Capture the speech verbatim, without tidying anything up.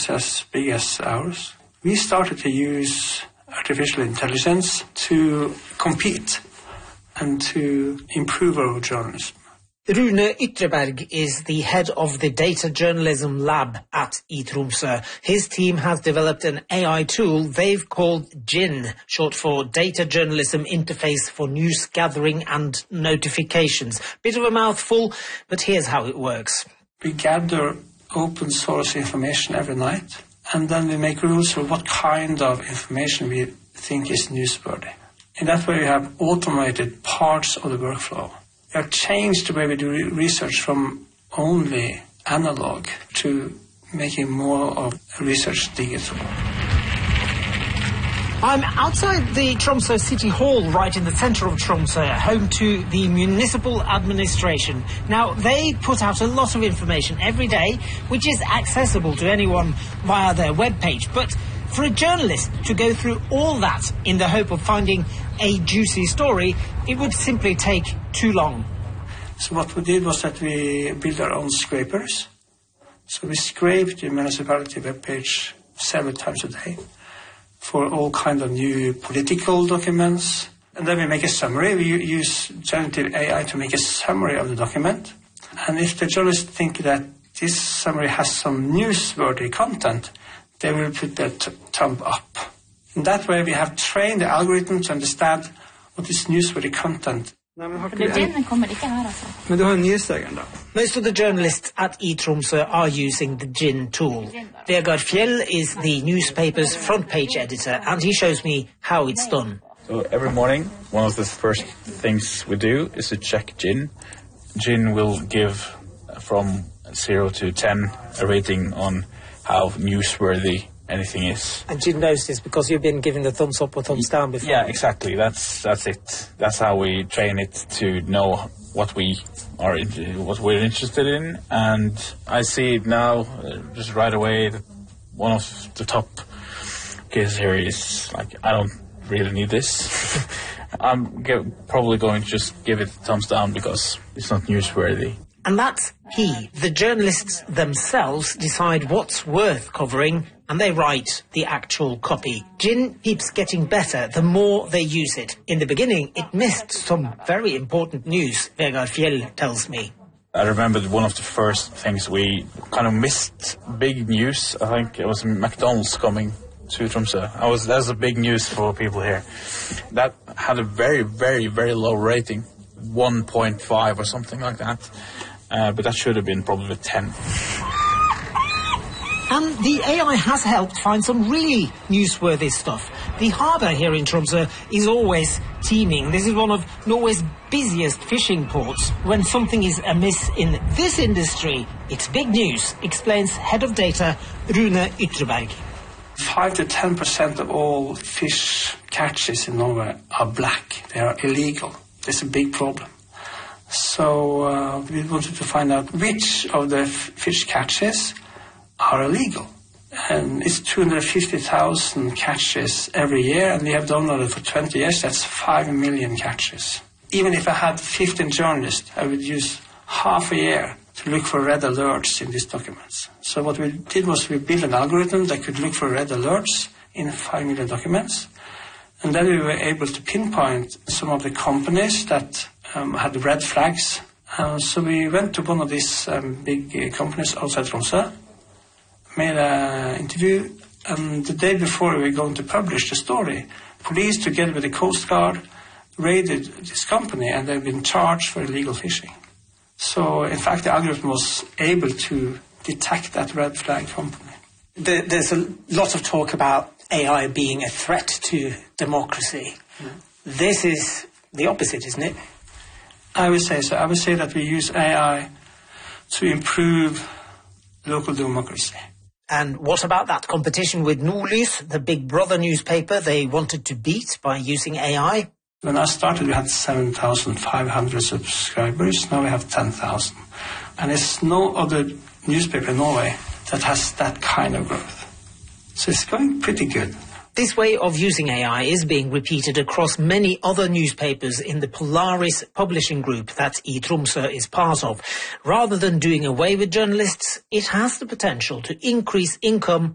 is as big as ours. We started to use artificial intelligence to compete and to improve our journalism. Rune Ytreberg is the head of the Data Journalism Lab at I Tromsø. His team has developed an A I tool they've called JIN, short for Data Journalism Interface for News Gathering and Notifications. Bit of a mouthful, but here's how it works. We gather open source information every night, and then we make rules for what kind of information we think is newsworthy. In that way, we have automated parts of the workflow. We have changed the way we do research from only analog to making more of research digital. I'm outside the Tromsø City Hall, right in the centre of Tromsø, home to the municipal administration. Now, they put out a lot of information every day, which is accessible to anyone via their webpage. But for a journalist to go through all that in the hope of finding a juicy story, it would simply take too long. So what we did was that we built our own scrapers. So we scraped the municipality webpage several times a day for all kinds of new political documents. And then we make a summary. We use generative A I to make a summary of the document. And if the journalists think that this summary has some newsworthy content, they will put that t- thumb up. In that way, we have trained the algorithm to understand what is newsworthy content. Most of the journalists at I Tromsø are using the JIN tool. Vegard Fjell is the newspaper's front page editor, and he shows me how it's done. So every morning, one of the first things we do is to check JIN. JIN will give from zero to ten a rating on how newsworthy anything is. And JIN knows this because you've been giving the thumbs up or thumbs down before. Yeah, exactly. That's that's it. That's how we train it to know what we are in, what we're interested in. And I see it now, uh, just right away, that one of the top cases here is like, I don't really need this. I'm g- probably going to just give it a thumbs down because it's not newsworthy. And that's key. The journalists themselves decide what's worth covering, and they write the actual copy. JIN keeps getting better the more they use it. In the beginning, it missed some very important news, Vegard Fjell tells me. I remember one of the first things we kind of missed big news. I think it was McDonald's coming to Tromsø. I was, that was a big news for people here. That had a very, very, very low rating, one point five or something like that. Uh, but that should have been probably ten. And the A I has helped find some really newsworthy stuff. The harbour here in Tromsø is always teeming. This is one of Norway's busiest fishing ports. When something is amiss in this industry, it's big news, explains head of data Rune Ytreberg. Five to ten percent of all fish catches in Norway are black. They are illegal. It's a big problem. So uh, we wanted to find out which of the f- fish catches are illegal. And it's two hundred fifty thousand catches every year, and we have done it for twenty years. That's five million catches. Even if I had fifteen journalists, I would use half a year to look for red alerts in these documents. So what we did was we built an algorithm that could look for red alerts in five million documents. And then we were able to pinpoint some of the companies that um, had red flags. Uh, so we went to one of these um, big uh, companies outside Tromsø, made an interview, and the day before we were going to publish the story, police, together with the Coast Guard, raided this company, and they've been charged for illegal fishing. So, in fact, the algorithm was able to detect that red flag company. There's a lot of talk about A I being a threat to democracy. Mm. This is the opposite, isn't it? I would say so. I would say that we use A I to improve local democracy. And what about that competition with Nordlys, the Big Brother newspaper they wanted to beat by using A I? When I started, we had seven thousand five hundred subscribers. Now we have ten thousand. And there's no other newspaper in Norway that has that kind of growth. So it's going pretty good. This way of using A I is being repeated across many other newspapers in the Polaris publishing group that I Tromsø is part of. Rather than doing away with journalists, it has the potential to increase income